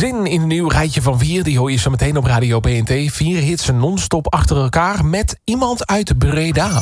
Zin in een nieuw rijtje van 4, die hoor je zo meteen op Radio BNT. 4 hits non-stop achter elkaar met iemand uit Breda.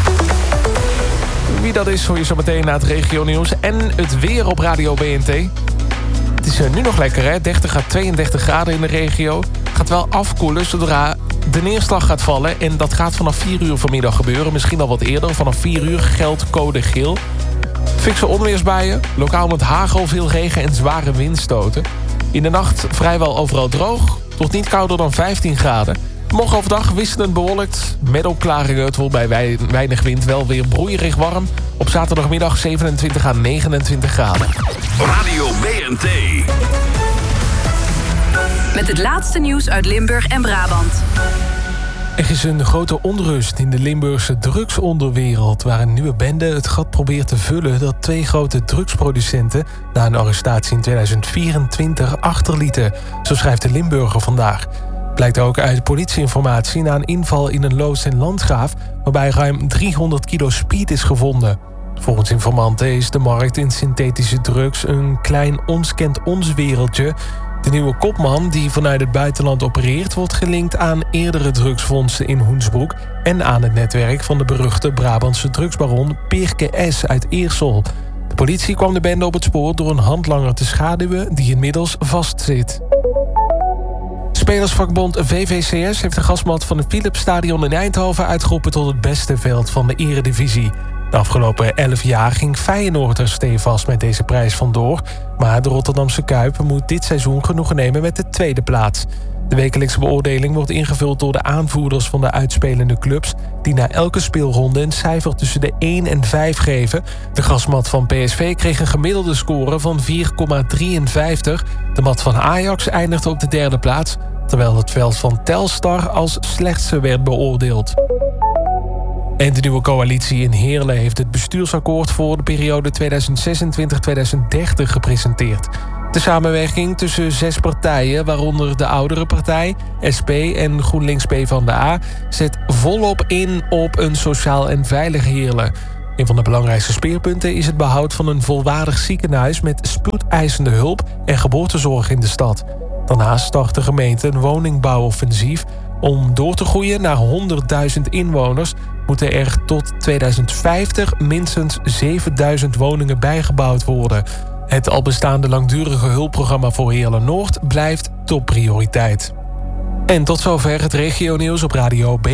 Wie dat is, hoor je zo meteen na het regionieuws en het weer op Radio BNT. Het is nu nog lekker, hè? 30 à 32 graden in de regio. Gaat wel afkoelen zodra de neerslag gaat vallen. En dat gaat vanaf 4 uur vanmiddag gebeuren. Misschien al wat eerder. Vanaf 4 uur geldt code geel. Fikse onweersbuien. Lokaal met hagel, veel regen en zware windstoten. In de nacht vrijwel overal droog. Tot niet kouder dan 15 graden. Morgen overdag wisselend bewolkt. Met opklaringen. Het wordt bij weinig wind wel weer broeierig warm. Op zaterdagmiddag 27 à 29 graden. Radio BNT. Met het laatste nieuws uit Limburg en Brabant. Er is een grote onrust in de Limburgse drugsonderwereld, waar een nieuwe bende het gat probeert te vullen dat 2 grote drugsproducenten na een arrestatie in 2024 achterlieten. Zo schrijft de Limburger vandaag. Blijkt ook uit politieinformatie na een inval in een loods in Landgraaf, waarbij ruim 300 kilo speed is gevonden. Volgens informanten is de markt in synthetische drugs een klein ons kent ons wereldje. De nieuwe kopman, die vanuit het buitenland opereert, wordt gelinkt aan eerdere drugsvondsten in Hoensbroek en aan het netwerk van de beruchte Brabantse drugsbaron Pirke S. uit Eersel. De politie kwam de bende op het spoor door een handlanger te schaduwen die inmiddels vastzit. Spelersvakbond VVCS heeft de gasmat van het Philipsstadion in Eindhoven uitgeroepen tot het beste veld van de eredivisie. De afgelopen 11 jaar ging Feyenoord er stevast met deze prijs vandoor, maar de Rotterdamse Kuip moet dit seizoen genoegen nemen met de tweede plaats. De wekelijkse beoordeling wordt ingevuld door de aanvoerders van de uitspelende clubs, die na elke speelronde een cijfer tussen de 1 en 5 geven. De gasmat van PSV kreeg een gemiddelde score van 4,53. De mat van Ajax eindigde op de 3e plaats, terwijl het veld van Telstar als slechtste werd beoordeeld. En de nieuwe coalitie in Heerlen heeft het bestuursakkoord voor de periode 2026-2030 gepresenteerd. De samenwerking tussen 6 partijen, waaronder de oudere partij, SP en GroenLinks PvdA, zet volop in op een sociaal en veilig Heerlen. Een van de belangrijkste speerpunten is het behoud van een volwaardig ziekenhuis met spoedeisende hulp en geboortezorg in de stad. Daarnaast start de gemeente een woningbouwoffensief. Om door te groeien naar 100.000 inwoners moeten er tot 2050 minstens 7.000 woningen bijgebouwd worden. Het al bestaande langdurige hulpprogramma voor Heerlen-Noord blijft topprioriteit. En tot zover het regionieuws op Radio B.